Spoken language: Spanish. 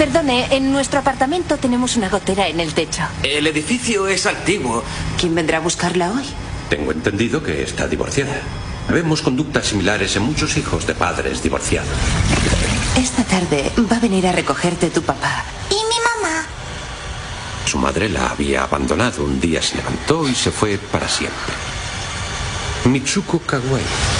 Perdone, en nuestro apartamento tenemos una gotera en el techo. El edificio es antiguo. ¿Quién vendrá a buscarla hoy? Tengo entendido que está divorciada. Vemos conductas similares en muchos hijos de padres divorciados. Esta tarde va a venir a recogerte tu papá. ¿Y mi mamá? Su madre la había abandonado. Un día se levantó y se fue para siempre. Mitsuko Kawai.